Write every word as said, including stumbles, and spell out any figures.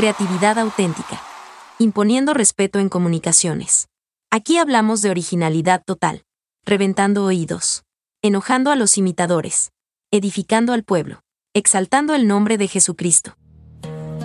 Creatividad auténtica. Imponiendo respeto en comunicaciones. Aquí hablamos de originalidad total. Reventando oídos. Enojando a los imitadores. Edificando al pueblo. Exaltando el nombre de Jesucristo.